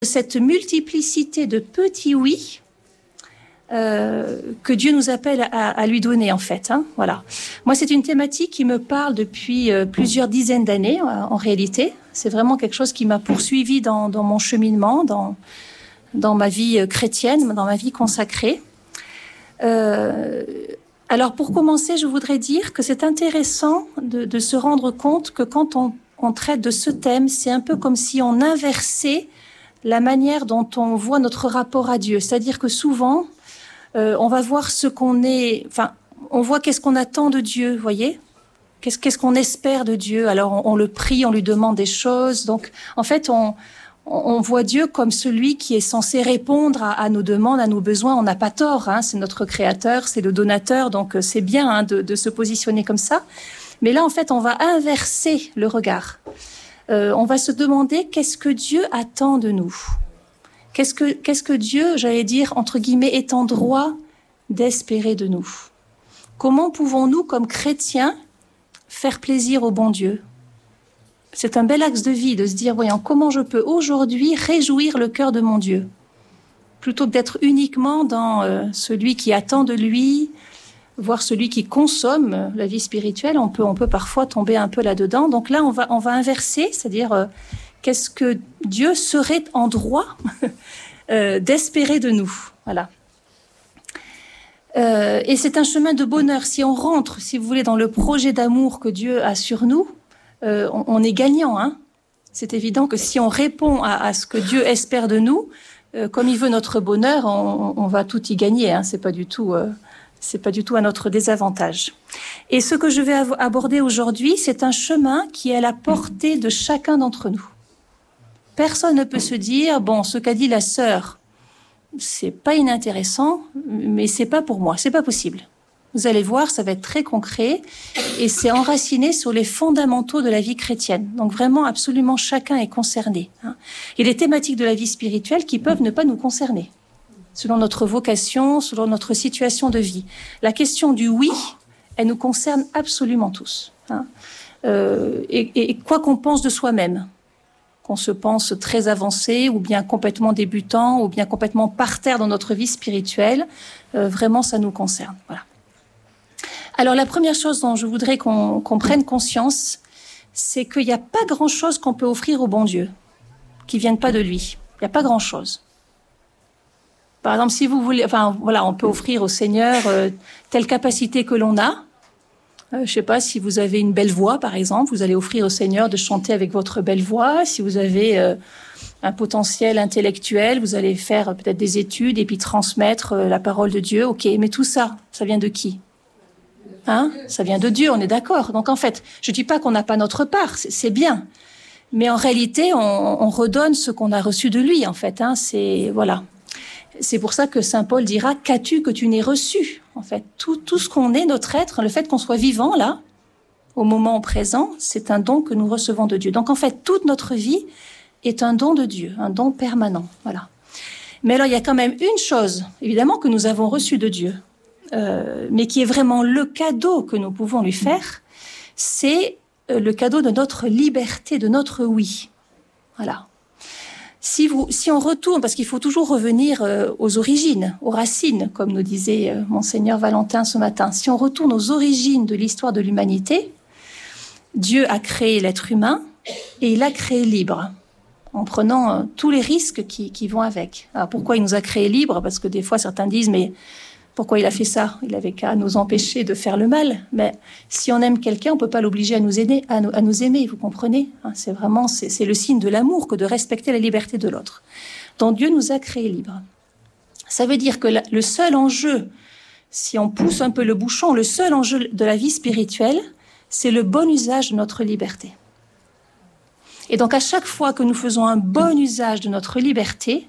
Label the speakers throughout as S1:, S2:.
S1: Cette multiplicité de petits oui que Dieu nous appelle à lui donner, en fait. Hein, voilà. Moi, c'est une thématique qui me parle depuis plusieurs dizaines d'années, en réalité. C'est vraiment quelque chose qui m'a poursuivi dans mon cheminement, dans ma vie chrétienne, dans ma vie consacrée. Alors, pour commencer, je voudrais dire que c'est intéressant de se rendre compte que quand on traite de ce thème, c'est un peu comme si on inversait la manière dont on voit notre rapport à Dieu. C'est-à-dire que souvent, on va voir ce qu'on est... Enfin, on voit qu'est-ce qu'on attend de Dieu, vous voyez ? Qu'est-ce qu'on espère de Dieu ? Alors, on le prie, on lui demande des choses. Donc, en fait, on voit Dieu comme celui qui est censé répondre à nos demandes, à nos besoins. On n'a pas tort, hein, c'est notre créateur, c'est le donateur, donc c'est bien hein, de se positionner comme ça. Mais là, en fait, on va inverser le regard. On va se demander qu'est-ce que Dieu attend de nous ? Qu'est-ce que Dieu, j'allais dire, entre guillemets, est en droit d'espérer de nous ? Comment pouvons-nous, comme chrétiens, faire plaisir au bon Dieu ? C'est un bel axe de vie de se dire, voyons, comment je peux aujourd'hui réjouir le cœur de mon Dieu ? Plutôt que d'être uniquement dans celui qui attend de lui, voire celui qui consomme la vie spirituelle, on peut parfois tomber un peu là-dedans. Donc là, on va inverser, c'est-à-dire qu'est-ce que Dieu serait en droit d'espérer de nous. Voilà. Et c'est un chemin de bonheur. Si on rentre, si vous voulez, dans le projet d'amour que Dieu a sur nous, on est gagnant. Hein. C'est évident que si on répond à ce que Dieu espère de nous, comme il veut notre bonheur, on va tout y gagner. Hein. C'est pas du tout à notre désavantage. Et ce que je vais aborder aujourd'hui, c'est un chemin qui est à la portée de chacun d'entre nous. Personne ne peut se dire, bon, ce qu'a dit la sœur, c'est pas inintéressant, mais c'est pas pour moi, c'est pas possible. Vous allez voir, ça va être très concret et c'est enraciné sur les fondamentaux de la vie chrétienne. Donc vraiment, absolument chacun est concerné. Hein. Il y a des thématiques de la vie spirituelle qui peuvent ne pas nous concerner, selon notre vocation, selon notre situation de vie. La question du oui, elle nous concerne absolument tous. Hein. Et quoi qu'on pense de soi-même, qu'on se pense très avancé, ou bien complètement débutant, ou bien complètement par terre dans notre vie spirituelle, vraiment ça nous concerne. Voilà. Alors la première chose dont je voudrais qu'on prenne conscience, c'est qu'il n'y a pas grand-chose qu'on peut offrir au bon Dieu, qui ne vienne pas de lui. Il n'y a pas grand-chose. Par exemple, si vous voulez, enfin voilà, on peut offrir au Seigneur telle capacité que l'on a. Je sais pas, si vous avez une belle voix, par exemple, vous allez offrir au Seigneur de chanter avec votre belle voix. Si vous avez un potentiel intellectuel, vous allez faire peut-être des études et puis transmettre la parole de Dieu. Ok, mais tout ça, ça vient de qui ? Hein ? Ça vient de Dieu, on est d'accord. Donc en fait, je dis pas qu'on n'a pas notre part, c'est bien. Mais en réalité, on redonne ce qu'on a reçu de lui, en fait. Hein, voilà. C'est pour ça que saint Paul dira « Qu'as-tu que tu n'aies reçu ?» En fait, tout ce qu'on est, notre être, le fait qu'on soit vivant, là, au moment présent, c'est un don que nous recevons de Dieu. Donc, en fait, toute notre vie est un don de Dieu, un don permanent. Voilà. Mais alors, il y a quand même une chose, évidemment, que nous avons reçue de Dieu, mais qui est vraiment le cadeau que nous pouvons lui faire, c'est le cadeau de notre liberté, de notre oui. Voilà. Si on retourne, parce qu'il faut toujours revenir aux origines, aux racines, comme nous disait Monseigneur Valentin ce matin, si on retourne aux origines de l'histoire de l'humanité, Dieu a créé l'être humain et il l'a créé libre, en prenant tous les risques qui vont avec. Alors pourquoi il nous a créé libre ? Parce que des fois certains disent, mais pourquoi il a fait ça ? Il avait qu'à nous empêcher de faire le mal. Mais si on aime quelqu'un, on ne peut pas l'obliger à nous aimer, vous comprenez ? C'est vraiment, c'est le signe de l'amour que de respecter la liberté de l'autre. Donc Dieu nous a créés libres. Ça veut dire que le seul enjeu, si on pousse un peu le bouchon, le seul enjeu de la vie spirituelle, c'est le bon usage de notre liberté. Et donc à chaque fois que nous faisons un bon usage de notre liberté,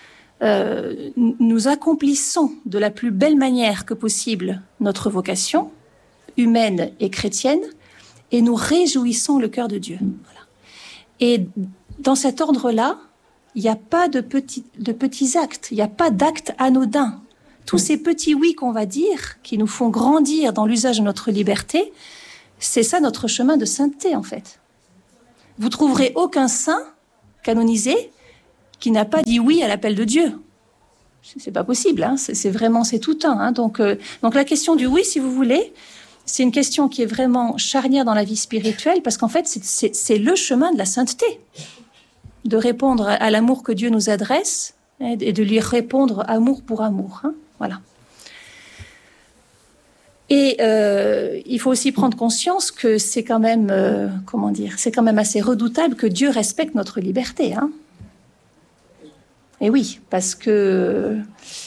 S1: nous accomplissons de la plus belle manière que possible notre vocation humaine et chrétienne et nous réjouissons le cœur de Dieu. Voilà. Et dans cet ordre-là, il n'y a pas de petits actes, il n'y a pas d'actes anodins. Tous ces petits oui qu'on va dire, qui nous font grandir dans l'usage de notre liberté, c'est ça notre chemin de sainteté en fait. Vous trouverez aucun saint canonisé qui n'a pas dit oui à l'appel de Dieu. C'est pas possible, hein. C'est tout un. Hein. Donc la question du oui, si vous voulez, c'est une question qui est vraiment charnière dans la vie spirituelle, parce qu'en fait, c'est le chemin de la sainteté, de répondre à l'amour que Dieu nous adresse et de lui répondre amour pour amour. Hein. Voilà. Et il faut aussi prendre conscience que c'est quand même, c'est quand même assez redoutable que Dieu respecte notre liberté. Hein. Et oui, parce que,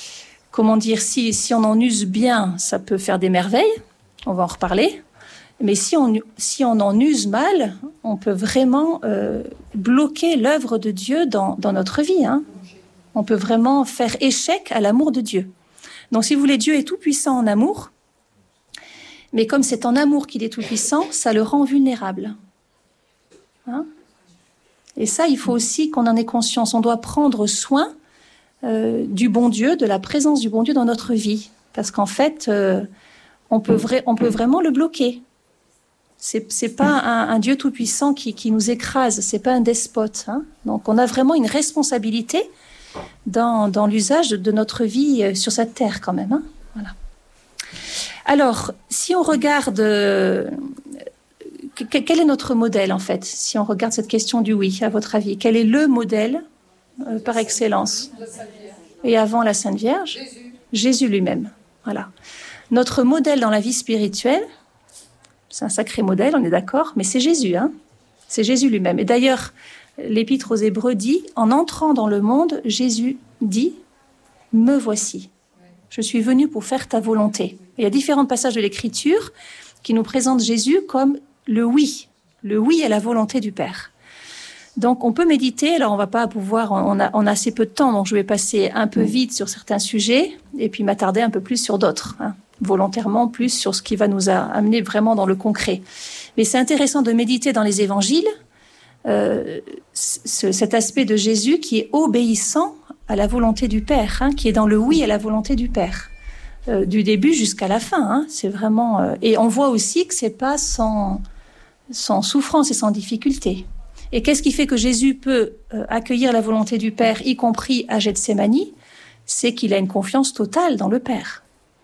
S1: si on en use bien, ça peut faire des merveilles. On va en reparler. Mais si on en use mal, on peut vraiment bloquer l'œuvre de Dieu dans notre vie. Hein. On peut vraiment faire échec à l'amour de Dieu. Donc, si vous voulez, Dieu est tout-puissant en amour. Mais comme c'est en amour qu'il est tout-puissant, ça le rend vulnérable. Hein? Et ça, il faut aussi qu'on en ait conscience. On doit prendre soin du bon Dieu, de la présence du bon Dieu dans notre vie. Parce qu'en fait, on peut vraiment le bloquer. C'est pas un Dieu tout-puissant qui nous écrase, c'est pas un despote. Hein? Donc on a vraiment une responsabilité dans l'usage de notre vie sur cette terre quand même. Hein? Voilà. Alors, si on regarde, quel est notre modèle en fait, si on regarde cette question du oui, à votre avis, quel est le modèle par excellence? Et avant la Sainte Vierge, Jésus lui-même. Voilà. Notre modèle dans la vie spirituelle, c'est un sacré modèle, on est d'accord, mais c'est Jésus, hein. C'est Jésus lui-même. Et d'ailleurs, l'Épître aux Hébreux dit, en entrant dans le monde, Jésus dit, me voici. Je suis venu pour faire ta volonté. Il y a différents passages de l'Écriture qui nous présentent Jésus comme le oui à la volonté du Père. Donc, on peut méditer. Alors, on va pas pouvoir. On a assez peu de temps, donc je vais passer un peu vite sur certains sujets et puis m'attarder un peu plus sur d'autres. Hein, volontairement, plus sur ce qui va nous amener vraiment dans le concret. Mais c'est intéressant de méditer dans les Évangiles cet aspect de Jésus qui est obéissant à la volonté du Père, hein, qui est dans le oui à la volonté du Père, du début jusqu'à la fin. Hein, c'est vraiment. Et on voit aussi que c'est pas sans souffrance et sans difficulté. Et qu'est-ce qui fait que Jésus peut accueillir la volonté du Père, y compris à Gethsémani? C'est qu'il a une confiance totale dans le Père.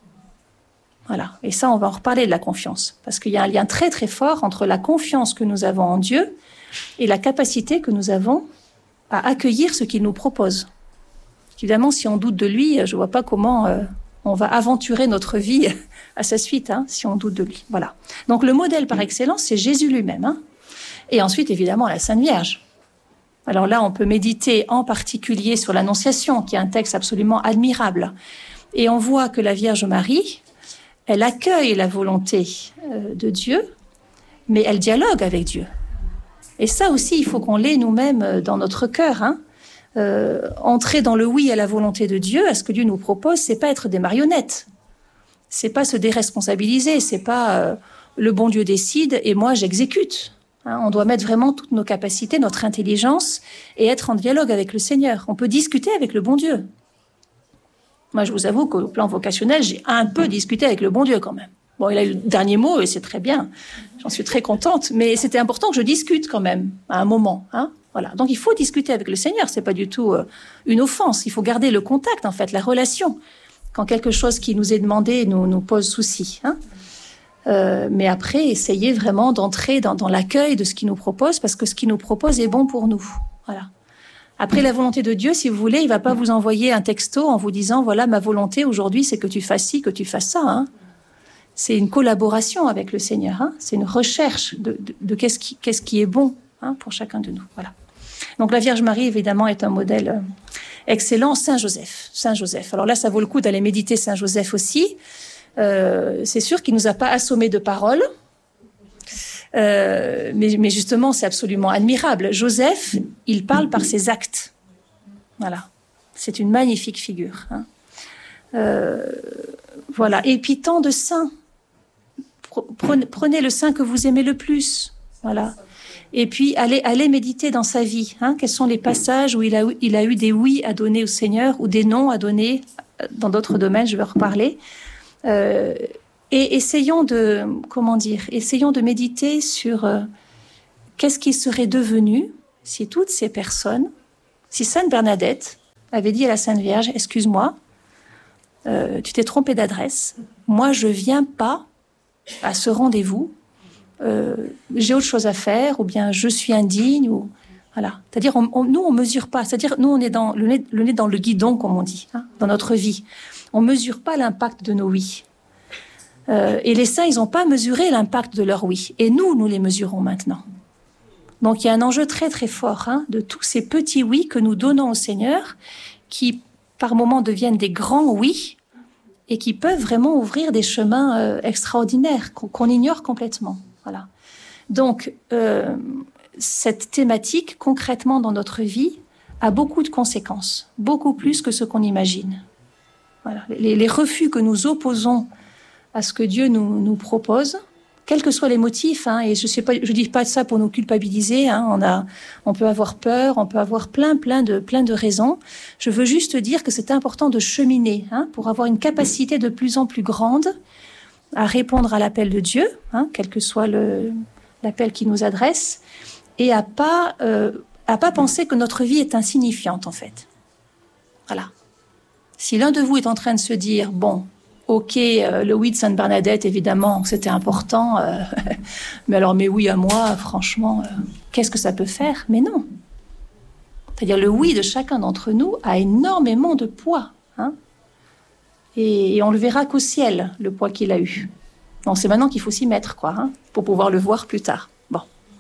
S1: Voilà. Et ça, on va en reparler de la confiance. Parce qu'il y a un lien très, très fort entre la confiance que nous avons en Dieu et la capacité que nous avons à accueillir ce qu'il nous propose. Évidemment, si on doute de lui, je ne vois pas comment on va aventurer notre vie à sa suite, hein, si on doute de lui. Voilà. Donc, le modèle par excellence, c'est Jésus lui-même, hein. Et ensuite, évidemment, la Sainte Vierge. Alors là, on peut méditer en particulier sur l'Annonciation, qui est un texte absolument admirable. Et on voit que la Vierge Marie, elle accueille la volonté de Dieu, mais elle dialogue avec Dieu. Et ça aussi, il faut qu'on l'ait nous-mêmes dans notre cœur. Hein. Entrer dans le oui à la volonté de Dieu, à ce que Dieu nous propose, c'est pas être des marionnettes. C'est pas se déresponsabiliser. C'est pas le bon Dieu décide et moi j'exécute. Hein, on doit mettre vraiment toutes nos capacités, notre intelligence et être en dialogue avec le Seigneur. On peut discuter avec le bon Dieu. Moi, je vous avoue qu'au plan vocationnel, j'ai un peu discuté avec le bon Dieu quand même. Bon, il a eu le dernier mot et c'est très bien. J'en suis très contente. Mais c'était important que je discute quand même à un moment. Hein, voilà. Donc, il faut discuter avec le Seigneur. C'est pas du tout une offense. Il faut garder le contact, en fait, la relation. Quand quelque chose qui nous est demandé nous pose souci. Hein. Mais après, essayez vraiment d'entrer dans l'accueil de ce qu'il nous propose, parce que ce qu'il nous propose est bon pour nous. Voilà. Après, la volonté de Dieu, si vous voulez, il va pas vous envoyer un texto en vous disant, voilà, ma volonté aujourd'hui, c'est que tu fasses ci, que tu fasses ça. Hein. C'est une collaboration avec le Seigneur. Hein. C'est une recherche de qu'est-ce qui est bon, hein, pour chacun de nous. Voilà. Donc, la Vierge Marie, évidemment, est un modèle excellent. Saint Joseph. Alors là, ça vaut le coup d'aller méditer Saint Joseph aussi. C'est sûr qu'il nous a pas assommés de paroles, mais justement, c'est absolument admirable. Joseph, il parle par ses actes. Voilà. C'est une magnifique figure. Hein. Voilà. Et puis, tant de saints. Prenez le saint que vous aimez le plus. Voilà. Et puis, allez méditer dans sa vie. Hein. Quels sont les passages où il a eu des oui à donner au Seigneur ou des non à donner dans d'autres domaines, je vais en reparler. Et essayons de méditer sur qu'est-ce qui serait devenu si toutes ces personnes, Si Sainte Bernadette avait dit à la Sainte Vierge, excuse-moi, tu t'es trompée d'adresse, moi je viens pas à ce rendez-vous, j'ai autre chose à faire, ou bien je suis indigne, ou voilà. C'est-à-dire, nous on mesure pas, c'est-à-dire nous on est dans le nez dans le guidon, comme on dit, hein, dans notre vie. On mesure pas l'impact de nos oui. Et les saints, ils n'ont pas mesuré l'impact de leur oui. Et nous les mesurons maintenant. Donc il y a un enjeu très très fort hein, de tous ces petits oui que nous donnons au Seigneur, qui par moments deviennent des grands oui, et qui peuvent vraiment ouvrir des chemins extraordinaires qu'on ignore complètement. Voilà. Donc, cette thématique, concrètement dans notre vie, a beaucoup de conséquences, beaucoup plus que ce qu'on imagine. Voilà. Les refus que nous opposons à ce que Dieu nous propose, quels que soient les motifs, hein, et je dis pas ça pour nous culpabiliser, hein, on peut avoir peur, on peut avoir plein de raisons. Je veux juste dire que c'est important de cheminer, hein, pour avoir une capacité de plus en plus grande à répondre à l'appel de Dieu, hein, quel que soit l'appel qui nous adresse, et à pas penser que notre vie est insignifiante en fait. Voilà. Si l'un de vous est en train de se dire, bon, ok, le oui de Sainte Bernadette, évidemment, c'était important, mais alors mes oui à moi, franchement, qu'est-ce que ça peut faire? Mais non. C'est-à-dire le oui de chacun d'entre nous a énormément de poids, hein, et on le verra qu'au ciel, le poids qu'il a eu. Donc c'est maintenant qu'il faut s'y mettre, quoi, hein, pour pouvoir le voir plus tard. Bon.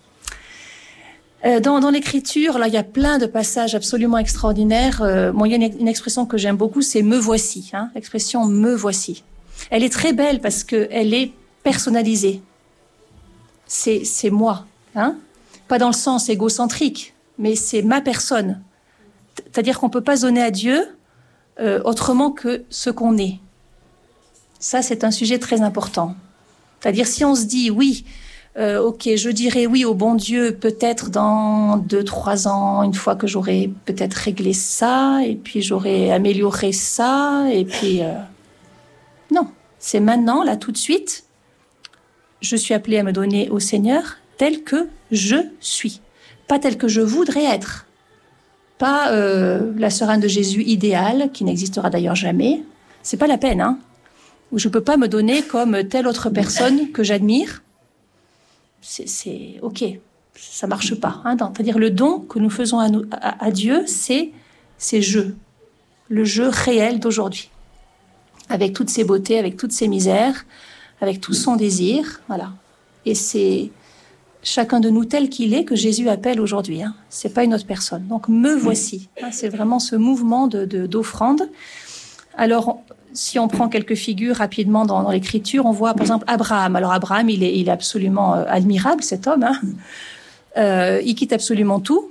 S1: Dans l'Écriture, là, il y a plein de passages absolument extraordinaires. Il y a une expression que j'aime beaucoup, c'est « me voici hein », l'expression « me voici ». Elle est très belle parce qu'elle est personnalisée. C'est moi, hein, pas dans le sens égocentrique, mais c'est ma personne. C'est-à-dire qu'on ne peut pas donner à Dieu autrement que ce qu'on est. Ça, c'est un sujet très important. C'est-à-dire si on se dit « oui », ok, je dirais oui au bon Dieu peut-être dans 2-3 ans, une fois que j'aurai peut-être réglé ça, et puis j'aurai amélioré ça, et puis... Non, c'est maintenant, là, tout de suite, je suis appelée à me donner au Seigneur tel que je suis, pas tel que je voudrais être. Pas la sœur Anne de Jésus idéale, qui n'existera d'ailleurs jamais. C'est pas la peine, hein. Je peux pas me donner comme telle autre personne que j'admire. C'est ok, ça marche pas. Hein. C'est-à-dire le don que nous faisons à Dieu, c'est le jeu réel d'aujourd'hui, avec toutes ses beautés, avec toutes ses misères, avec tout son désir, voilà. Et c'est chacun de nous tel qu'il est que Jésus appelle aujourd'hui. Hein. C'est pas une autre personne. Donc me voici. Hein, c'est vraiment ce mouvement d'offrande. Alors si on prend quelques figures rapidement dans l'Écriture, on voit par exemple Abraham. Alors Abraham, il est absolument admirable, cet homme. Hein. Il quitte absolument tout.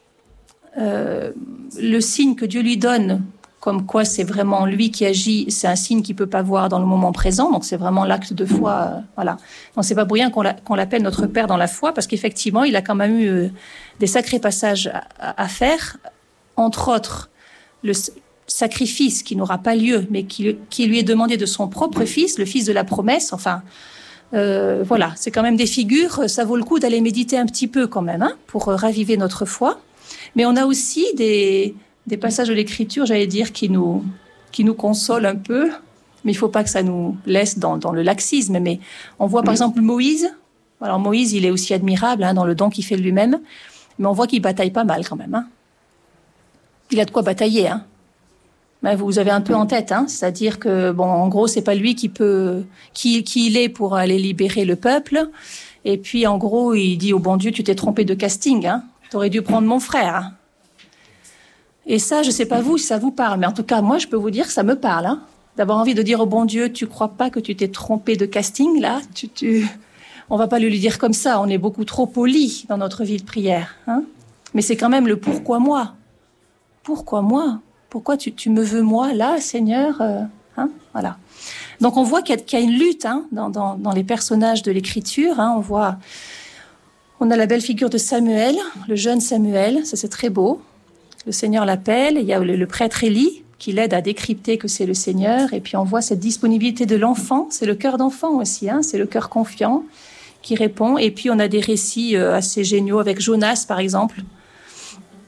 S1: Le signe que Dieu lui donne, comme quoi c'est vraiment lui qui agit, c'est un signe qu'il ne peut pas voir dans le moment présent. Donc c'est vraiment l'acte de foi. Voilà. Donc c'est pas pour rien qu'on l'appelle notre Père dans la foi, parce qu'effectivement, il a quand même eu des sacrés passages à faire. Entre autres, le sacrifice qui n'aura pas lieu, mais qui lui est demandé de son propre fils, le fils de la promesse. Enfin, voilà, c'est quand même des figures. Ça vaut le coup d'aller méditer un petit peu quand même, hein, pour raviver notre foi. Mais on a aussi des passages de l'Écriture, j'allais dire, qui nous consolent un peu. Mais il ne faut pas que ça nous laisse dans le laxisme. Mais on voit par exemple Moïse. Alors Moïse, il est aussi admirable, hein, dans le don qu'il fait de lui-même. Mais on voit qu'il bataille pas mal quand même. Hein. Il a de quoi batailler, hein. Vous avez un peu en tête, hein, c'est-à-dire que, bon, en gros, c'est pas lui qui il est pour aller libérer le peuple. Et puis, en gros, il dit au bon Dieu, tu t'es trompé de casting, hein, t'aurais dû prendre mon frère. Hein. Et ça, je sais pas vous si ça vous parle, mais en tout cas, moi, je peux vous dire que ça me parle, hein, d'avoir envie de dire au bon Dieu, tu crois pas que tu t'es trompé de casting, là, on va pas lui dire comme ça, on est beaucoup trop poli dans notre vie de prière, hein. Mais c'est quand même le pourquoi moi. Pourquoi moi? Pourquoi tu me veux moi là, Seigneur, hein, voilà. Donc on voit qu'il y a une lutte, hein, dans les personnages de l'Écriture. Hein, on a la belle figure de Samuel, le jeune Samuel, ça c'est très beau. Le Seigneur l'appelle, il y a le prêtre Élie qui l'aide à décrypter que c'est le Seigneur. Et puis on voit cette disponibilité de l'enfant, c'est le cœur d'enfant aussi, hein, c'est le cœur confiant qui répond. Et puis on a des récits assez géniaux avec Jonas par exemple,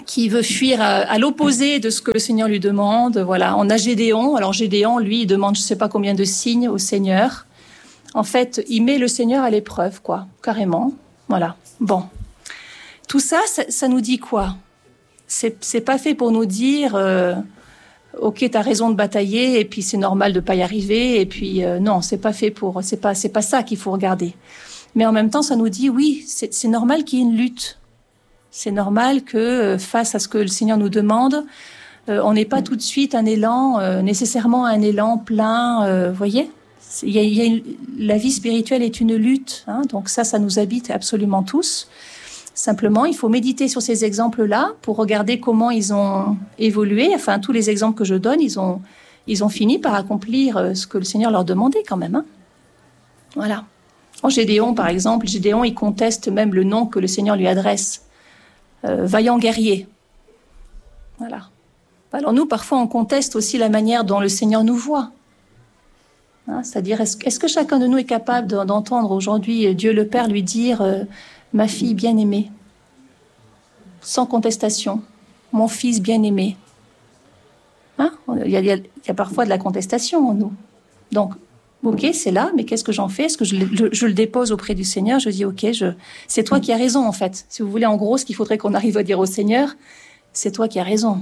S1: qui veut fuir à l'opposé de ce que le Seigneur lui demande. Voilà, on a Gédéon. Alors Gédéon, lui, il demande je ne sais pas combien de signes au Seigneur. En fait, il met le Seigneur à l'épreuve, quoi, carrément. Voilà. Bon, tout ça, ça nous dit quoi ? C'est pas fait pour nous dire ok, t'as raison de batailler et puis c'est normal de pas y arriver et puis non, c'est pas fait pour, c'est pas ça qu'il faut regarder. Mais en même temps, ça nous dit oui, c'est normal qu'il y ait une lutte. C'est normal que face à ce que le Seigneur nous demande, on n'ait pas tout de suite un élan, nécessairement un élan plein. Voyez, la vie spirituelle est une lutte, hein, donc ça nous habite absolument tous. Simplement, il faut méditer sur ces exemples-là pour regarder comment ils ont évolué. Enfin, tous les exemples que je donne, ils ont fini par accomplir ce que le Seigneur leur demandait quand même. Hein. Voilà. En Gédéon, par exemple, Gédéon, il conteste même le nom que le Seigneur lui adresse. Vaillant guerrier. Voilà. Alors nous, parfois, on conteste aussi la manière dont le Seigneur nous voit. Hein, c'est-à-dire, est-ce que chacun de nous est capable d'entendre aujourd'hui Dieu le Père lui dire ma fille bien-aimée, sans contestation, mon fils bien-aimé. Hein, il y a parfois de la contestation en nous. Donc, ok, c'est là, mais qu'est-ce que j'en fais ? Est-ce que je le dépose auprès du Seigneur ? Je dis, ok, c'est toi qui as raison, en fait. Si vous voulez, en gros, ce qu'il faudrait qu'on arrive à dire au Seigneur, c'est toi qui as raison.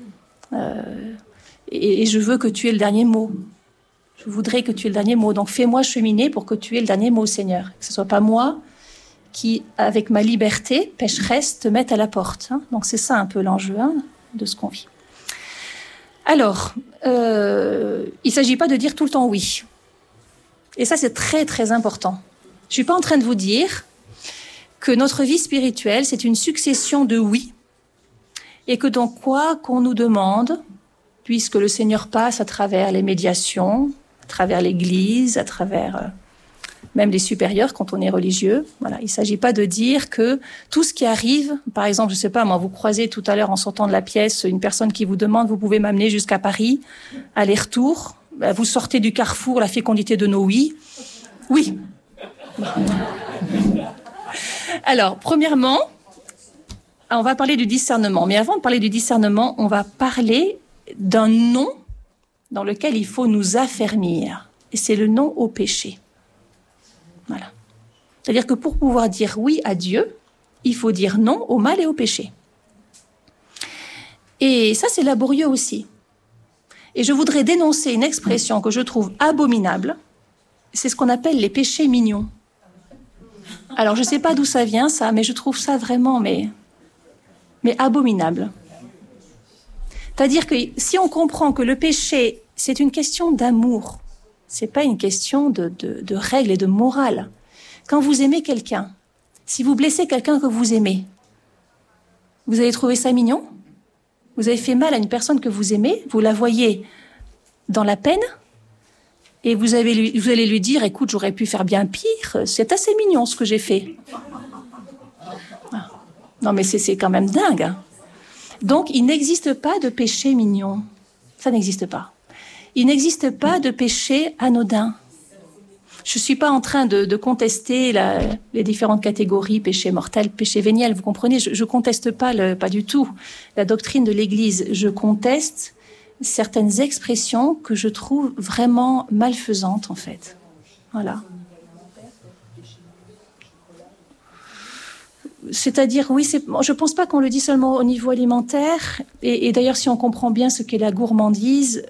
S1: Et je veux que tu aies le dernier mot. Je voudrais que tu aies le dernier mot. Donc, fais-moi cheminer pour que tu aies le dernier mot, Seigneur. Que ce ne soit pas moi qui, avec ma liberté pécheresse, te mette à la porte. Hein. Donc, c'est ça un peu l'enjeu de ce qu'on vit. Alors, il ne s'agit pas de dire tout le temps oui. Et ça, c'est très, très important. Je ne suis pas en train de vous dire que notre vie spirituelle, c'est une succession de oui, et que donc quoi qu'on nous demande, puisque le Seigneur passe à travers les médiations, à travers l'Église, à travers même les supérieurs quand on est religieux, voilà, il ne s'agit pas de dire que tout ce qui arrive, par exemple, je ne sais pas, moi, vous croisez tout à l'heure en sortant de la pièce une personne qui vous demande, vous pouvez m'amener jusqu'à Paris, aller-retour, vous sortez du carrefour, la fécondité de nos oui. Oui. Alors, premièrement, on va parler du discernement. Mais avant de parler du discernement, on va parler d'un non dans lequel il faut nous affermir. Et c'est le non au péché. Voilà. C'est-à-dire que pour pouvoir dire oui à Dieu, il faut dire non au mal et au péché. Et ça, c'est laborieux aussi. Et je voudrais dénoncer une expression que je trouve abominable. C'est ce qu'on appelle les péchés mignons. Alors, je ne sais pas d'où ça vient, ça, mais je trouve ça vraiment, mais abominable. C'est-à-dire que si on comprend que le péché, c'est une question d'amour, c'est pas une question de règles et de morale. Quand vous aimez quelqu'un, si vous blessez quelqu'un que vous aimez, vous allez trouver ça mignon ? Vous avez fait mal à une personne que vous aimez, vous la voyez dans la peine, et vous allez lui dire, écoute, j'aurais pu faire bien pire, c'est assez mignon ce que j'ai fait. Non mais c'est quand même dingue. Hein. Donc il n'existe pas de péché mignon. Ça n'existe pas. Il n'existe pas de péché anodin. Je ne suis pas en train de contester les différentes catégories, péché mortel, péché véniel, vous comprenez, je ne conteste pas du tout la doctrine de l'Église. Je conteste certaines expressions que je trouve vraiment malfaisantes, en fait. Voilà. C'est-à-dire, oui, je ne pense pas qu'on le dit seulement au niveau alimentaire. Et d'ailleurs, si on comprend bien ce qu'est la gourmandise,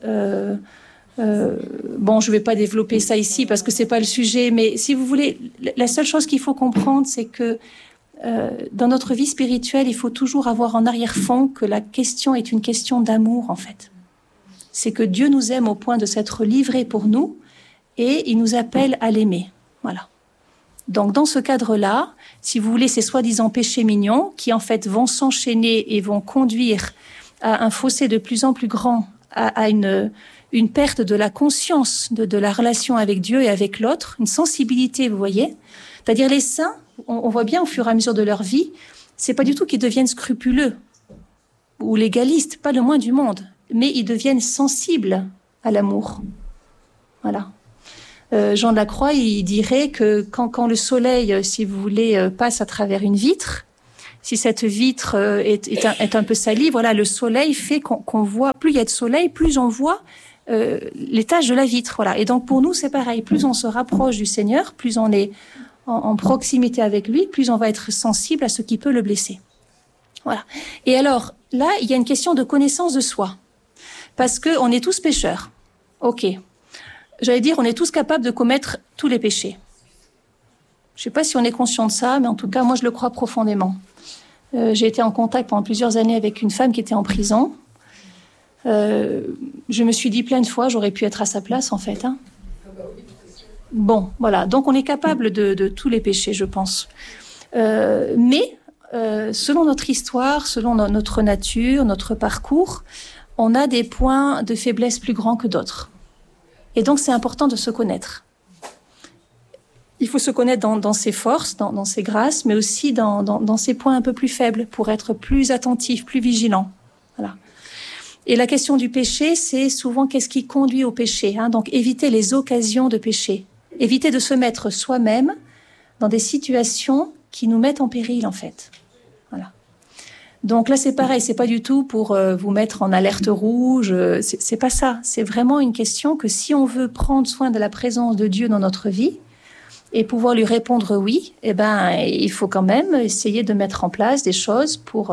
S1: bon, je ne vais pas développer ça ici parce que ce n'est pas le sujet, mais si vous voulez, la seule chose qu'il faut comprendre, c'est que dans notre vie spirituelle, il faut toujours avoir en arrière-fond que la question est une question d'amour, en fait. C'est que Dieu nous aime au point de s'être livré pour nous et il nous appelle à l'aimer. Voilà. Donc, dans ce cadre-là, si vous voulez, ces soi-disant péchés mignons qui, en fait, vont s'enchaîner et vont conduire à un fossé de plus en plus grand, à une perte de la conscience de la relation avec Dieu et avec l'autre, une sensibilité, vous voyez. C'est-à-dire les saints, on voit bien au fur et à mesure de leur vie, c'est pas du tout qu'ils deviennent scrupuleux ou légalistes, pas le moins du monde, mais ils deviennent sensibles à l'amour. Voilà. Jean de la Croix, il dirait que quand le soleil, si vous voulez, passe à travers une vitre, si cette vitre est un peu salie, voilà, le soleil fait qu'on voit, plus il y a de soleil, plus on voit les taches de la vitre. Voilà. Et donc pour nous, c'est pareil. Plus on se rapproche du Seigneur, plus on est en proximité avec lui, plus on va être sensible à ce qui peut le blesser. Voilà. Et alors, là, il y a une question de connaissance de soi. Parce qu'on est tous pécheurs. OK. J'allais dire, on est tous capables de commettre tous les péchés. Je ne sais pas si on est conscient de ça, mais en tout cas, moi, je le crois profondément. J'ai été en contact pendant plusieurs années avec une femme qui était en prison. Je me suis dit plein de fois, j'aurais pu être à sa place, en fait. Hein. Bon, voilà. Donc, on est capable de tous les péchés, je pense. Mais, selon notre histoire, selon notre nature, notre parcours, on a des points de faiblesse plus grands que d'autres. Et donc, c'est important de se connaître. Il faut se connaître dans ses forces, dans ses grâces, mais aussi dans ses points un peu plus faibles pour être plus attentif, plus vigilant. Voilà. Et la question du péché, c'est souvent qu'est-ce qui conduit au péché. Hein. Donc, éviter les occasions de péché. Éviter de se mettre soi-même dans des situations qui nous mettent en péril, en fait. Voilà. Donc là, c'est pareil, c'est pas du tout pour vous mettre en alerte rouge. C'est pas ça. C'est vraiment une question que si on veut prendre soin de la présence de Dieu dans notre vie, et pouvoir lui répondre oui, eh ben, il faut quand même essayer de mettre en place des choses pour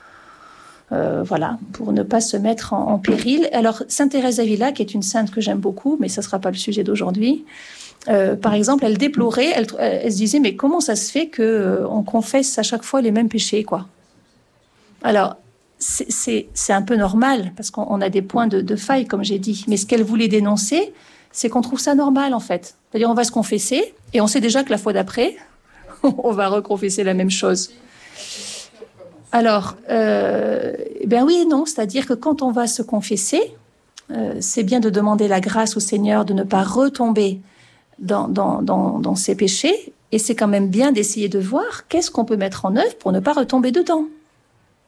S1: ne pas se mettre en péril. Alors, Sainte Thérèse d'Avila, qui est une sainte que j'aime beaucoup, mais ça ne sera pas le sujet d'aujourd'hui, par exemple, elle déplorait, elle se disait, mais comment ça se fait qu'on confesse à chaque fois les mêmes péchés, quoi ? Alors, c'est un peu normal, parce qu'on a des points de faille, comme j'ai dit, mais ce qu'elle voulait dénoncer, c'est qu'on trouve ça normal, en fait. C'est-à-dire, on va se confesser, et on sait déjà que la fois d'après, on va reconfesser la même chose. Alors, ben oui et non, c'est-à-dire que quand on va se confesser, c'est bien de demander la grâce au Seigneur de ne pas retomber dans ses péchés, et c'est quand même bien d'essayer de voir qu'est-ce qu'on peut mettre en œuvre pour ne pas retomber dedans. Hein ?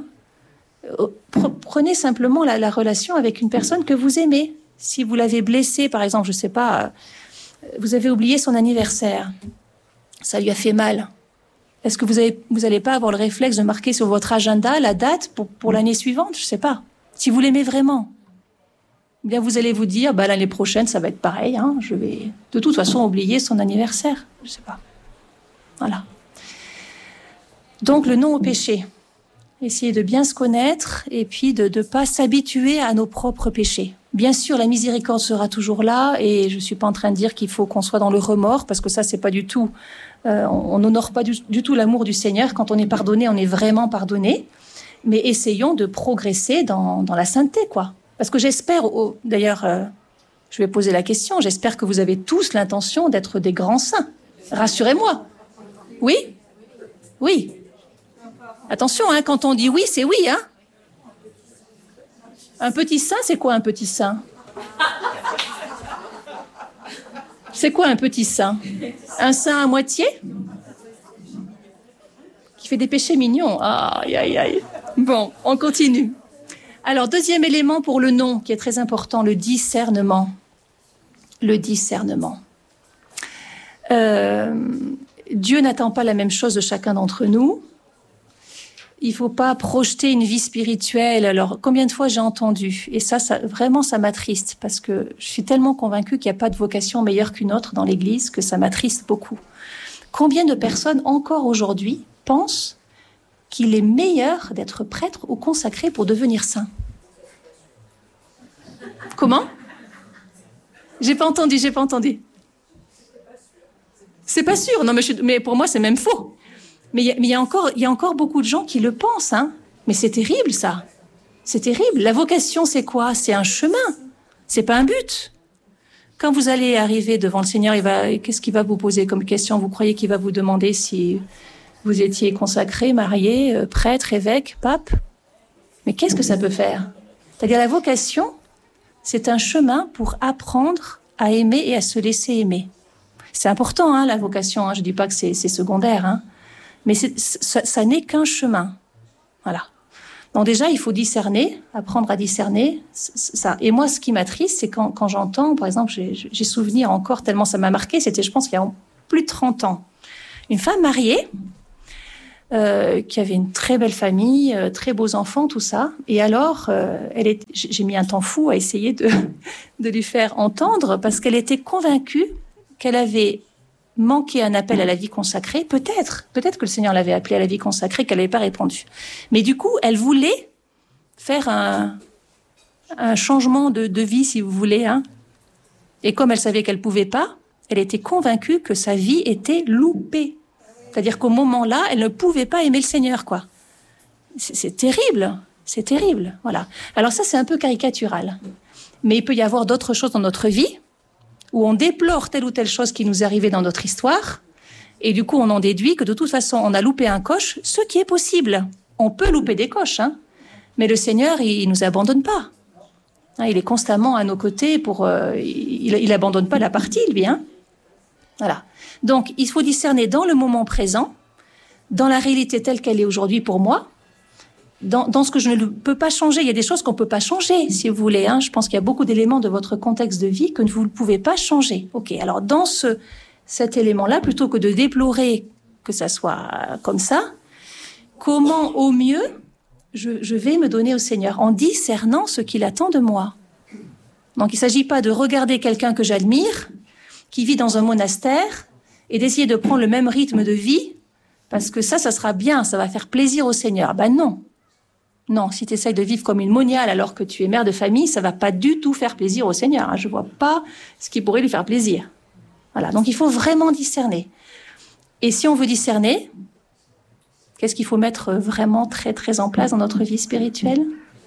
S1: Prenez simplement la relation avec une personne que vous aimez. Si vous l'avez blessé, par exemple, je ne sais pas, vous avez oublié son anniversaire, ça lui a fait mal. Est-ce que vous n'allez pas avoir le réflexe de marquer sur votre agenda la date pour l'année suivante ? Je ne sais pas. Si vous l'aimez vraiment, eh bien vous allez vous dire, bah, l'année prochaine, ça va être pareil. Hein, je vais de toute façon oublier son anniversaire. Je ne sais pas. Voilà. Donc, le non au péché. Essayer de bien se connaître et puis de ne pas s'habituer à nos propres péchés. Bien sûr, la miséricorde sera toujours là et je ne suis pas en train de dire qu'il faut qu'on soit dans le remords parce que ça, c'est pas du tout... on n'honore pas du tout l'amour du Seigneur. Quand on est pardonné, on est vraiment pardonné. Mais essayons de progresser dans la sainteté, quoi. Parce que j'espère... D'ailleurs, je vais poser la question. J'espère que vous avez tous l'intention d'être des grands saints. Rassurez-moi. Oui ? Oui. Attention, hein, quand on dit oui, c'est oui, hein. Un petit saint, c'est quoi un petit saint ? C'est quoi un petit saint ? Un saint à moitié ? Qui fait des péchés mignons. Aïe, aïe, aïe. Bon, on continue. Alors, deuxième élément pour le non, qui est très important, le discernement. Le discernement. Dieu n'attend pas la même chose de chacun d'entre nous. Il ne faut pas projeter une vie spirituelle. Alors, combien de fois j'ai entendu ? Et ça vraiment, ça m'attriste, parce que je suis tellement convaincue qu'il n'y a pas de vocation meilleure qu'une autre dans l'Église, que ça m'attriste beaucoup. Combien de personnes, encore aujourd'hui, pensent qu'il est meilleur d'être prêtre ou consacré pour devenir saint ? Comment ? J'ai pas entendu. C'est pas sûr. Non, mais pour moi, c'est même faux. Mais il y a encore beaucoup de gens qui le pensent, hein. Mais c'est terrible, ça. C'est terrible. La vocation, c'est quoi ? C'est un chemin. C'est pas un but. Quand vous allez arriver devant le Seigneur, qu'est-ce qu'il va vous poser comme question ? Vous croyez qu'il va vous demander si vous étiez consacré, marié, prêtre, évêque, pape ? Mais qu'est-ce que ça peut faire ? C'est-à-dire la vocation, c'est un chemin pour apprendre à aimer et à se laisser aimer. C'est important, hein, la vocation. Hein. Je dis pas que c'est secondaire, hein. Mais ça n'est qu'un chemin. Voilà. Donc déjà, il faut discerner, apprendre à discerner. Ça. Et moi, ce qui m'attriste, c'est quand j'entends, par exemple, j'ai souvenir encore, tellement ça m'a marqué, c'était, je pense, il y a plus de 30 ans, une femme mariée qui avait une très belle famille, très beaux enfants, tout ça. Et alors, j'ai mis un temps fou à essayer de lui faire entendre, parce qu'elle était convaincue qu'elle avait manqué un appel à la vie consacrée. Peut-être que le Seigneur l'avait appelée à la vie consacrée, qu'elle n'avait pas répondu. Mais du coup, elle voulait faire un changement de vie, si vous voulez. Hein. Et comme elle savait qu'elle ne pouvait pas, elle était convaincue que sa vie était loupée. C'est-à-dire qu'au moment-là, elle ne pouvait pas aimer le Seigneur, quoi. C'est terrible, c'est terrible, voilà. Alors ça, c'est un peu caricatural. Mais il peut y avoir d'autres choses dans notre vie où on déplore telle ou telle chose qui nous est arrivée dans notre histoire, et du coup, on en déduit que de toute façon, on a loupé un coche, ce qui est possible. On peut louper des coches, hein, mais le Seigneur, il nous abandonne pas. Hein, il est constamment à nos côtés il abandonne pas la partie, lui, hein. Voilà. Donc, il faut discerner dans le moment présent, dans la réalité telle qu'elle est aujourd'hui pour moi, dans ce que je ne peux pas changer. Il y a des choses qu'on ne peut pas changer, si vous voulez. Hein. Je pense qu'il y a beaucoup d'éléments de votre contexte de vie que vous ne pouvez pas changer. Ok, alors dans cet élément-là, plutôt que de déplorer que ça soit comme ça, comment au mieux je vais me donner au Seigneur en discernant ce qu'il attend de moi. Donc, il ne s'agit pas de regarder quelqu'un que j'admire, qui vit dans un monastère, et d'essayer de prendre le même rythme de vie, parce que ça sera bien, ça va faire plaisir au Seigneur. Ben non. Non, si tu essayes de vivre comme une moniale alors que tu es mère de famille, ça va pas du tout faire plaisir au Seigneur. Hein. Je vois pas ce qui pourrait lui faire plaisir. Voilà, donc il faut vraiment discerner. Et si on veut discerner, qu'est-ce qu'il faut mettre vraiment très, très en place dans notre vie spirituelle ?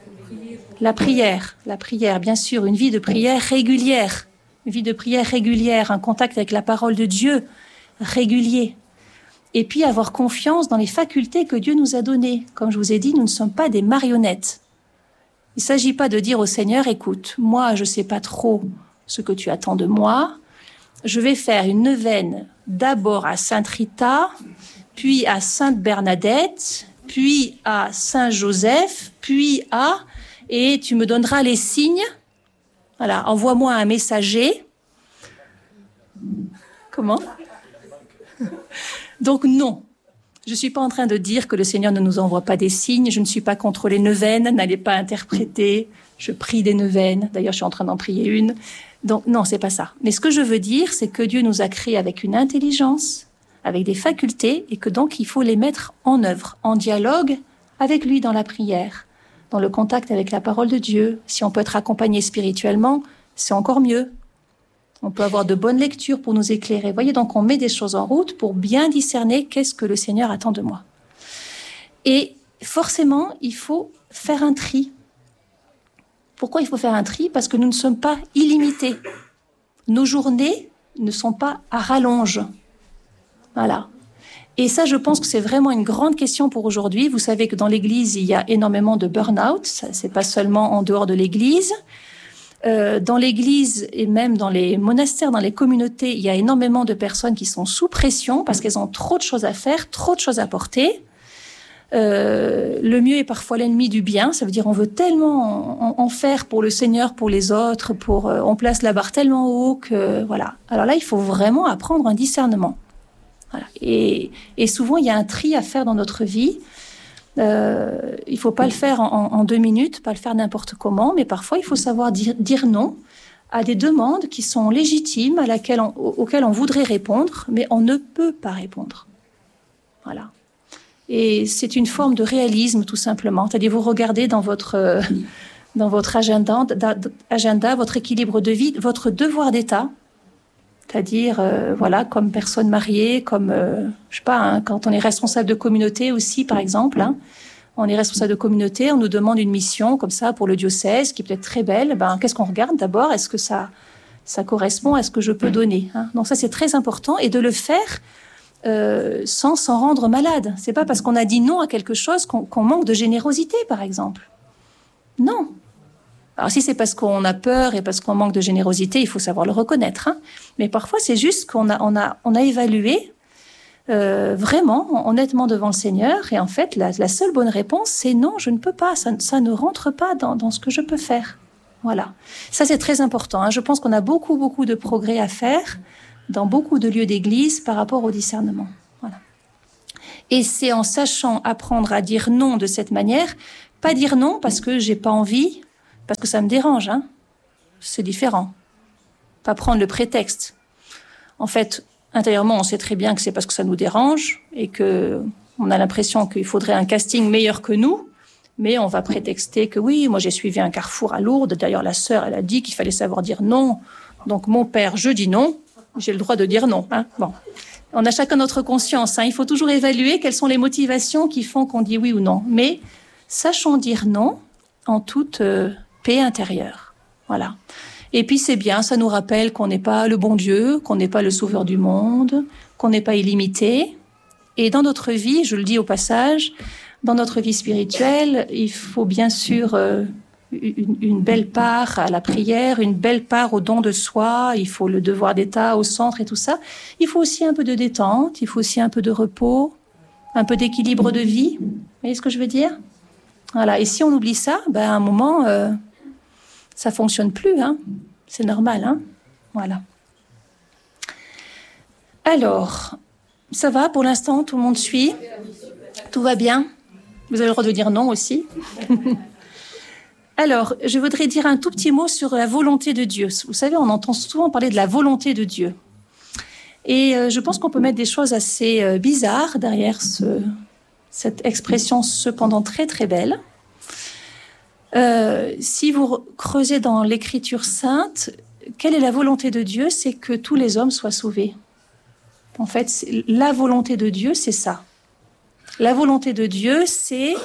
S1: La prière, bien sûr, une vie de prière régulière. Une vie de prière régulière, un contact avec la parole de Dieu régulier. Et puis avoir confiance dans les facultés que Dieu nous a données. Comme je vous ai dit, nous ne sommes pas des marionnettes. Il ne s'agit pas de dire au Seigneur, écoute, moi je ne sais pas trop ce que tu attends de moi. Je vais faire une neuvaine d'abord à Sainte Rita, puis à Sainte Bernadette, puis à Saint Joseph, puis à... Et tu me donneras les signes. Voilà, envoie-moi un messager. Comment ? Donc non, je ne suis pas en train de dire que le Seigneur ne nous envoie pas des signes. Je ne suis pas contre les neuvaines, n'allez pas interpréter. Je prie des neuvaines. D'ailleurs, je suis en train d'en prier une. Donc non, c'est pas ça. Mais ce que je veux dire, c'est que Dieu nous a créés avec une intelligence, avec des facultés, et que donc il faut les mettre en œuvre, en dialogue avec lui dans la prière, dans le contact avec la parole de Dieu. Si on peut être accompagné spirituellement, c'est encore mieux. On peut avoir de bonnes lectures pour nous éclairer. Vous voyez, donc on met des choses en route pour bien discerner qu'est-ce que le Seigneur attend de moi. Et forcément, il faut faire un tri. Pourquoi il faut faire un tri ? Parce que nous ne sommes pas illimités. Nos journées ne sont pas à rallonge. Voilà. Et ça, je pense que c'est vraiment une grande question pour aujourd'hui. Vous savez que dans l'Église, il y a énormément de burn-out. Ça, c'est pas seulement en dehors de l'Église. Dans l'Église et même dans les monastères, dans les communautés, il y a énormément de personnes qui sont sous pression parce qu'elles ont trop de choses à faire, trop de choses à porter. Le mieux est parfois l'ennemi du bien. Ça veut dire on veut tellement en faire pour le Seigneur, pour les autres, on place la barre tellement haut que voilà. Alors là, il faut vraiment apprendre un discernement. Voilà. Et souvent, il y a un tri à faire dans notre vie. Il ne faut pas le faire en 2 minutes, pas le faire n'importe comment, mais parfois, il faut savoir dire non à des demandes qui sont légitimes, auxquelles on voudrait répondre, mais on ne peut pas répondre. Voilà. Et c'est une forme de réalisme, tout simplement. C'est-à-dire, vous regardez dans votre agenda, votre équilibre de vie, votre devoir d'état, c'est-à-dire, voilà, comme personne mariée, comme, je sais pas, hein, quand on est responsable de communauté aussi, par exemple, hein, on est responsable de communauté, on nous demande une mission comme ça pour le diocèse, qui peut être très belle. Ben, qu'est-ce qu'on regarde d'abord ? Est-ce que ça correspond à ce que je peux donner, hein ? Donc ça, c'est très important, et de le faire sans s'en rendre malade. C'est pas parce qu'on a dit non à quelque chose qu'on manque de générosité, par exemple. Non. Alors si c'est parce qu'on a peur et parce qu'on manque de générosité, il faut savoir le reconnaître. Hein. Mais parfois, c'est juste qu'on a évalué vraiment, honnêtement devant le Seigneur. Et en fait, la seule bonne réponse, c'est non, je ne peux pas. Ça ne rentre pas dans ce que je peux faire. Voilà. Ça, c'est très important. Hein. Je pense qu'on a beaucoup, beaucoup de progrès à faire dans beaucoup de lieux d'église par rapport au discernement. Voilà. Et c'est en sachant apprendre à dire non de cette manière, pas dire non parce que j'ai pas envie, parce que ça me dérange, hein. C'est différent. Pas prendre le prétexte. En fait, intérieurement, on sait très bien que c'est parce que ça nous dérange et que on a l'impression qu'il faudrait un casting meilleur que nous, mais on va prétexter que oui, moi j'ai suivi un carrefour à Lourdes. D'ailleurs, la sœur, elle a dit qu'il fallait savoir dire non. Donc mon père, je dis non. J'ai le droit de dire non, hein. Bon. On a chacun notre conscience, hein. Il faut toujours évaluer quelles sont les motivations qui font qu'on dit oui ou non. Mais sachons dire non en toute paix intérieure. Voilà. Et puis c'est bien, ça nous rappelle qu'on n'est pas le bon Dieu, qu'on n'est pas le sauveur du monde, qu'on n'est pas illimité. Et dans notre vie, je le dis au passage, dans notre vie spirituelle, il faut bien sûr une belle part à la prière, une belle part au don de soi, il faut le devoir d'État au centre et tout ça. Il faut aussi un peu de détente, il faut aussi un peu de repos, un peu d'équilibre de vie. Vous voyez ce que je veux dire? Voilà. Et si on oublie ça, à un moment, ça fonctionne plus, hein. C'est normal, hein. Voilà. Alors, ça va pour l'instant, tout le monde suit? Tout va bien? Vous avez le droit de dire non aussi. Alors, je voudrais dire un tout petit mot sur la volonté de Dieu. Vous savez, on entend souvent parler de la volonté de Dieu. Et je pense qu'on peut mettre des choses assez bizarres derrière cette expression cependant très très belle. Si vous creusez dans l'Écriture sainte, quelle est la volonté de Dieu? C'est que tous les hommes soient sauvés. En fait, la volonté de Dieu, c'est ça. La volonté de Dieu, c'est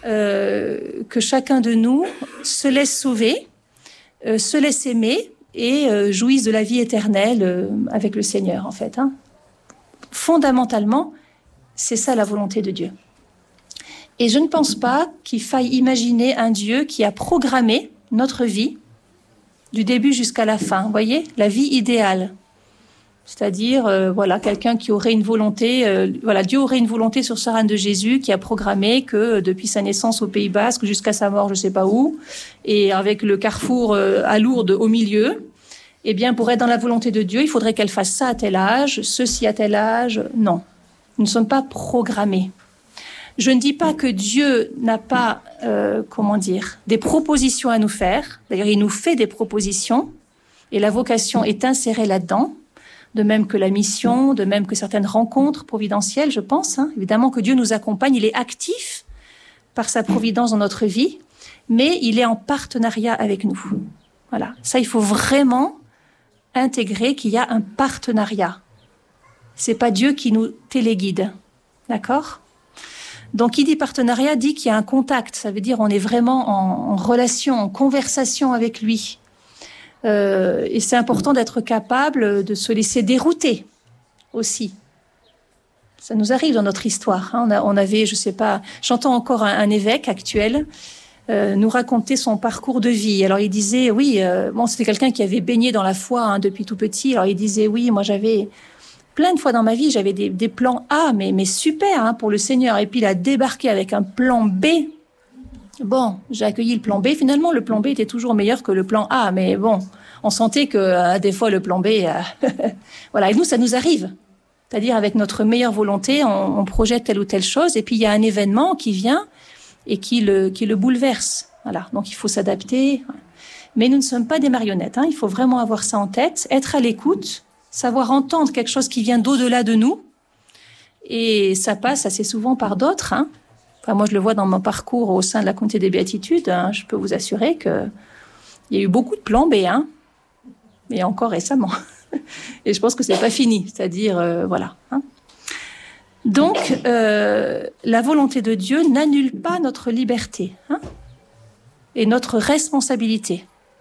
S1: que chacun de nous se laisse sauver, se laisse aimer et jouisse de la vie éternelle avec le Seigneur, en fait, hein. Fondamentalement, c'est ça la volonté de Dieu. Et je ne pense pas qu'il faille imaginer un Dieu qui a programmé notre vie du début jusqu'à la fin. Vous voyez, la vie idéale. C'est-à-dire, voilà, quelqu'un qui aurait une volonté, Dieu aurait une volonté sur ce reine de Jésus qui a programmé que depuis sa naissance au Pays Basque jusqu'à sa mort, je ne sais pas où, et avec le carrefour à Lourdes au milieu, eh bien, pour être dans la volonté de Dieu, il faudrait qu'elle fasse ça à tel âge, ceci à tel âge. Non, nous ne sommes pas programmés. Je ne dis pas que Dieu n'a pas, des propositions à nous faire. D'ailleurs, il nous fait des propositions et la vocation est insérée là-dedans. De même que la mission, de même que certaines rencontres providentielles, je pense. Hein. Évidemment que Dieu nous accompagne, il est actif par sa providence dans notre vie, mais il est en partenariat avec nous. Voilà, ça il faut vraiment intégrer qu'il y a un partenariat. C'est pas Dieu qui nous téléguide, d'accord? Donc qui dit partenariat dit qu'il y a un contact, ça veut dire on est vraiment en relation, en conversation avec lui. Et c'est important d'être capable de se laisser dérouter aussi. Ça nous arrive dans notre histoire. Hein. On avait, je sais pas, j'entends encore un évêque actuel nous raconter son parcours de vie. Alors il disait, oui, c'était quelqu'un qui avait baigné dans la foi hein, depuis tout petit. Alors il disait, oui, moi j'avais plein de fois dans ma vie, j'avais des plans A, mais super hein, pour le Seigneur. Et puis il a débarqué avec un plan B. Bon, j'ai accueilli le plan B. Finalement, le plan B était toujours meilleur que le plan A. Mais bon, on sentait que des fois, le plan B... voilà, et nous, ça nous arrive. C'est-à-dire, avec notre meilleure volonté, on projette telle ou telle chose. Et puis, il y a un événement qui vient et qui le bouleverse. Voilà, donc il faut s'adapter. Mais nous ne sommes pas des marionnettes. Hein. Il faut vraiment avoir ça en tête, être à l'écoute, savoir entendre quelque chose qui vient d'au-delà de nous. Et ça passe assez souvent par d'autres, hein. Enfin, moi, je le vois dans mon parcours au sein de la communauté des béatitudes. Hein, je peux vous assurer qu'il y a eu beaucoup de plans B, hein, mais encore récemment. Et je pense que c'est pas fini. C'est-à-dire, voilà. Hein. Donc, la volonté de Dieu n'annule pas notre liberté hein, et notre responsabilité.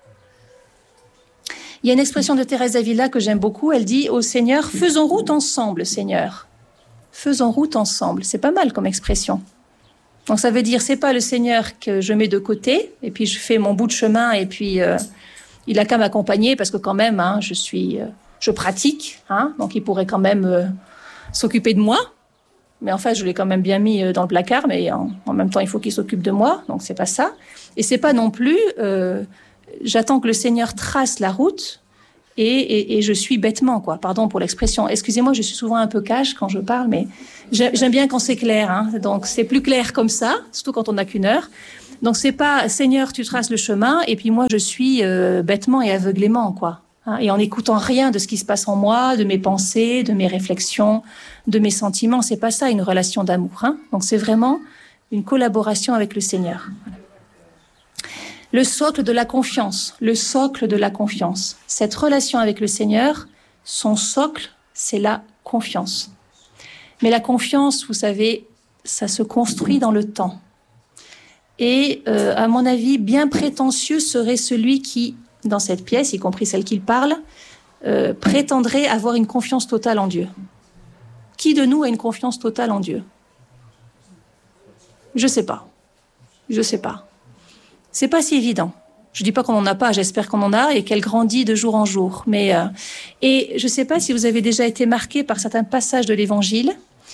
S1: Il y a une expression de Thérèse d'Avila que j'aime beaucoup. Elle dit au Seigneur, faisons route ensemble, Seigneur. Faisons route ensemble. C'est pas mal comme expression. Donc ça veut dire, c'est pas le Seigneur que je mets de côté, et puis je fais mon bout de chemin, et puis il a qu'à m'accompagner, parce que quand même, hein, je pratique, hein, donc il pourrait quand même s'occuper de moi. Mais en fait, je l'ai quand même bien mis dans le placard, mais en même temps, il faut qu'il s'occupe de moi, donc c'est pas ça. Et c'est pas non plus, j'attends que le Seigneur trace la route, et je suis bêtement, quoi. Pardon pour l'expression. Excusez-moi, je suis souvent un peu cash quand je parle, mais j'aime bien quand c'est clair, hein. Donc c'est plus clair comme ça, surtout quand on n'a qu'une heure. Donc c'est pas Seigneur, tu traces le chemin, et puis moi je suis bêtement et aveuglément, quoi. Hein, et en n'écoutant rien de ce qui se passe en moi, de mes pensées, de mes réflexions, de mes sentiments. C'est pas ça une relation d'amour, hein. Donc c'est vraiment une collaboration avec le Seigneur. Voilà. Le socle de la confiance, le socle de la confiance. Cette relation avec le Seigneur, son socle, c'est la confiance. Mais la confiance, vous savez, ça se construit dans le temps. Et à mon avis, bien prétentieux serait celui qui, dans cette pièce, y compris celle qu'il parle, prétendrait avoir une confiance totale en Dieu. Qui de nous a une confiance totale en Dieu? Je sais pas. Je sais pas. C'est pas si évident. Je dis pas qu'on en a pas, j'espère qu'on en a et qu'elle grandit de jour en jour. Mais et je sais pas si vous avez déjà été marqué par certains passages de l'Évangile.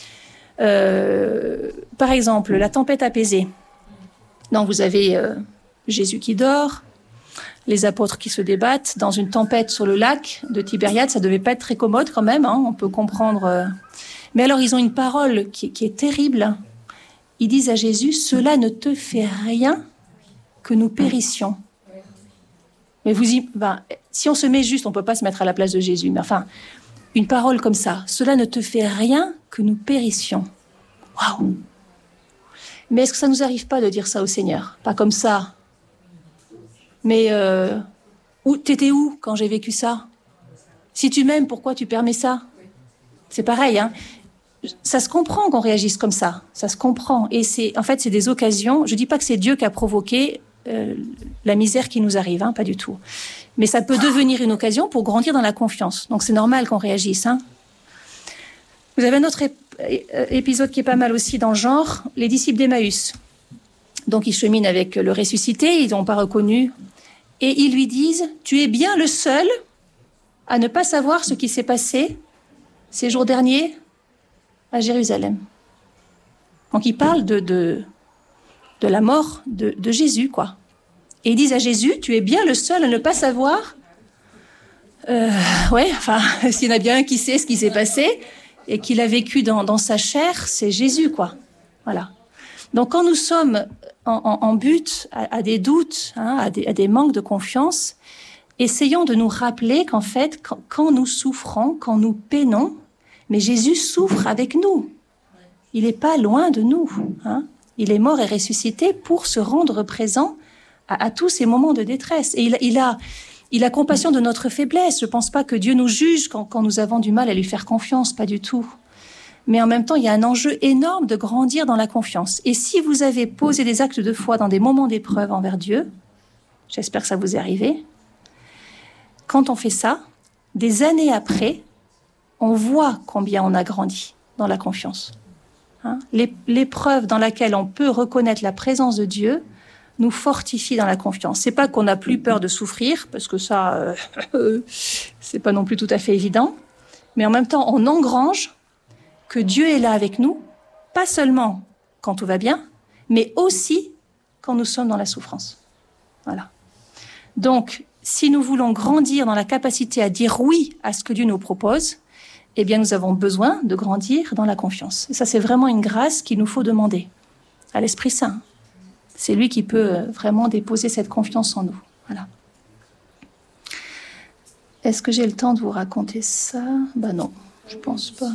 S1: Par exemple, la tempête apaisée. Donc vous avez Jésus qui dort, les apôtres qui se débattent dans une tempête sur le lac de Tibériade. Ça devait pas être très commode quand même, hein, on peut comprendre. Mais alors ils ont une parole qui est terrible. Ils disent à Jésus, cela ne te fait rien que nous périssions. Mais si on se met juste, on ne peut pas se mettre à la place de Jésus. Mais enfin, une parole comme ça, cela ne te fait rien que nous périssions. Waouh! Mais est-ce que ça ne nous arrive pas de dire ça au Seigneur? Pas comme ça. Mais t'étais où quand j'ai vécu ça? Si tu m'aimes, pourquoi tu permets ça? C'est pareil, hein. Ça se comprend qu'on réagisse comme ça. Ça se comprend. Et en fait, c'est des occasions. Je ne dis pas que c'est Dieu qui a provoqué la misère qui nous arrive, hein, pas du tout. Mais ça peut devenir une occasion pour grandir dans la confiance. Donc c'est normal qu'on réagisse, hein. Vous avez un autre épisode qui est pas mal aussi dans le genre, les disciples d'Emmaüs. Donc ils cheminent avec le ressuscité, ils n'ont pas reconnu. Et ils lui disent, tu es bien le seul à ne pas savoir ce qui s'est passé ces jours derniers à Jérusalem. Donc ils parlent de la mort de Jésus, quoi. Et ils disent à Jésus, tu es bien le seul à ne pas savoir. S'il y en a bien un qui sait ce qui s'est passé et qu'il a vécu dans sa chair, c'est Jésus, quoi. Voilà. Donc quand nous sommes en but à des doutes, hein, à des manques de confiance, essayons de nous rappeler qu'en fait, quand nous souffrons, quand nous peinons, mais Jésus souffre avec nous. Il n'est pas loin de nous, hein. Il est mort et ressuscité pour se rendre présent à tous ces moments de détresse. Et il a compassion de notre faiblesse. Je ne pense pas que Dieu nous juge quand nous avons du mal à lui faire confiance, pas du tout. Mais en même temps, il y a un enjeu énorme de grandir dans la confiance. Et si vous avez posé des actes de foi dans des moments d'épreuve envers Dieu, j'espère que ça vous est arrivé, quand on fait ça, des années après, on voit combien on a grandi dans la confiance. Hein, l'épreuve dans laquelle on peut reconnaître la présence de Dieu nous fortifie dans la confiance. C'est pas qu'on n'a plus peur de souffrir, parce que ça, c'est pas non plus tout à fait évident, mais en même temps, on engrange que Dieu est là avec nous, pas seulement quand tout va bien, mais aussi quand nous sommes dans la souffrance. Voilà. Donc, si nous voulons grandir dans la capacité à dire oui à ce que Dieu nous propose, eh bien, nous avons besoin de grandir dans la confiance. Et ça, c'est vraiment une grâce qu'il nous faut demander à l'Esprit Saint. C'est lui qui peut vraiment déposer cette confiance en nous. Voilà. Est-ce que j'ai le temps de vous raconter ça? Non, je pense pas.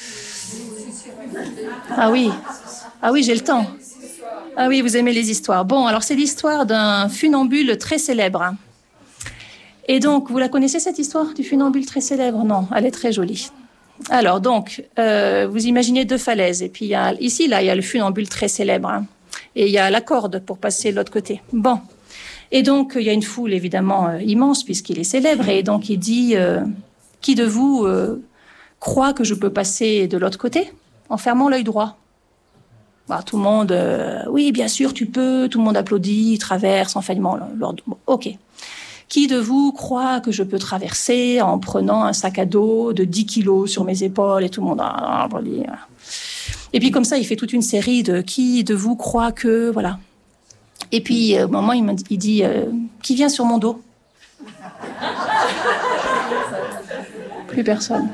S1: Ah oui, j'ai le temps. Ah oui, vous aimez les histoires. Bon, alors c'est l'histoire d'un funambule très célèbre. Et donc, vous la connaissez cette histoire du funambule très célèbre? Non, elle est très jolie. Alors donc, vous imaginez deux falaises. Et puis il y a le funambule très célèbre. Hein, et il y a la corde pour passer de l'autre côté. Bon. Et donc, il y a une foule évidemment immense puisqu'il est célèbre. Et donc, il dit, qui de vous croit que je peux passer de l'autre côté en fermant l'œil droit? Tout le monde, oui, bien sûr, tu peux. Tout le monde applaudit, traverse en fermant l'œil droit. OK. Qui de vous croit que je peux traverser en prenant un sac à dos de 10 kilos sur mes épaules? Et tout le monde applaudit. Et puis comme ça, il fait toute une série de qui de vous croit que... Voilà. Et puis au moment, il dit qui vient sur mon dos? Plus personne.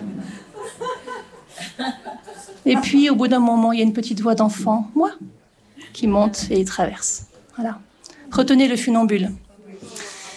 S1: Et puis, au bout d'un moment, il y a une petite voix d'enfant, moi, qui monte et traverse. Voilà. Retenez le funambule.